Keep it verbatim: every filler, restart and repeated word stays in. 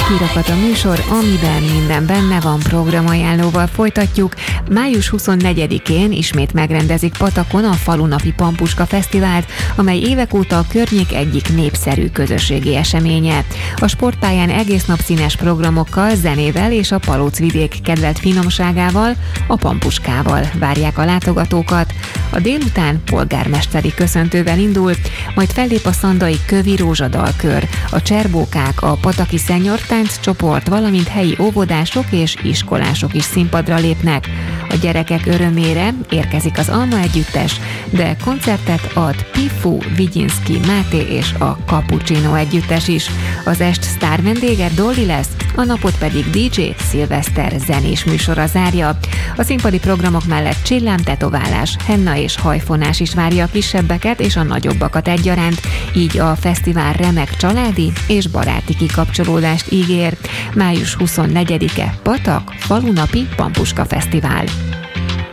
Kirakat a műsor, amiben minden benne van, programajánlóval folytatjuk. május huszonnegyedikén ismét megrendezik Patakon a Falunapi Pampuska Fesztivált, amely évek óta a környék egyik népszerű közösségi eseménye. A sportpályán egész nap színes programokkal, zenével és a Palócvidék kedvelt finomságával, a pampuskával várják a látogatókat. A délután polgármesteri köszöntővel indul, majd fellép a szandai kövi rózsadalkör, a cserbókák, a pataki szenyortánc csoport, valamint helyi óvodások és iskolások is színpadra lépnek. A gyerekek örömére érkezik az Alma Együttes, de koncertet ad Pifu, Vigyinszki Máté és a Cappuccino Együttes is. Az est sztár vendége Dolly lesz, a napot pedig dé dzsé Szilveszter zenés műsora zárja. A színpadi programok mellett csillám, tetoválás, henna és hajfonás is várja a kisebbeket és a nagyobbakat egyaránt, így a fesztivál remek családi és baráti kikapcsolódást ígér. május huszonnegyedike, Patak, Falunapi Pampuska Fesztivál.